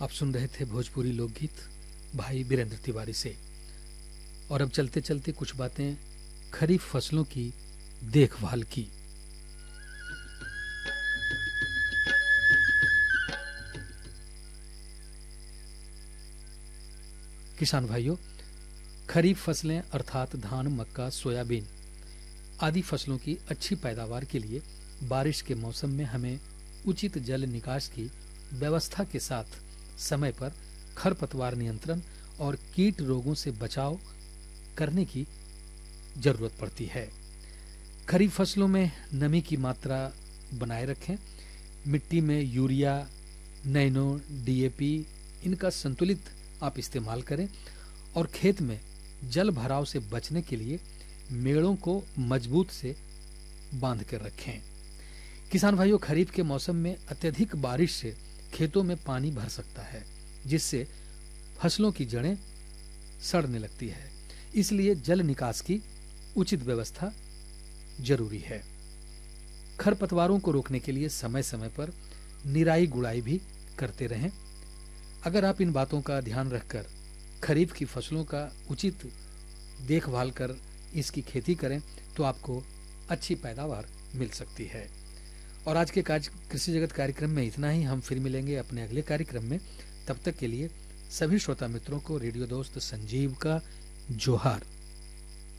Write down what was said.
आप सुन रहे थे भोजपुरी लोकगीत भाई बीरेंद्र तिवारी से। और अब चलते चलते कुछ बातें खरीफ फसलों की देखभाल की। किसान भाइयों, खरीफ फसलें अर्थात धान, मक्का, सोयाबीन आदि फसलों की अच्छी पैदावार के लिए बारिश के मौसम में हमें उचित जल निकास की व्यवस्था के साथ समय पर खरपतवार नियंत्रण और कीट रोगों से बचाव करने की जरूरत पड़ती है। खरीफ फसलों में नमी की मात्रा बनाए रखें। मिट्टी में यूरिया, नैनो, डीएपी इनका संतुलित आप इस्तेमाल करें और खेत में जल भराव से बचने के लिए मेड़ों को मजबूत से बांध कर रखें। किसान भाइयों, खरीफ के मौसम में अत्यधिक बारिश से खेतों में पानी भर सकता है, जिससे फसलों की जड़ें सड़ने लगती है। इसलिए जल निकास की उचित व्यवस्था जरूरी है। खरपतवारों को रोकने के लिए समय समय पर निराई गुड़ाई भी करते रहें। अगर आप इन बातों का ध्यान रखकर खरीफ की फसलों का उचित देखभाल कर इसकी खेती करें तो आपको अच्छी पैदावार मिल सकती है। और आज के कृषि जगत कार्यक्रम में इतना ही। हम फिर मिलेंगे अपने अगले कार्यक्रम में। तब तक के लिए सभी श्रोता मित्रों को रेडियो दोस्त संजीव का जोहार।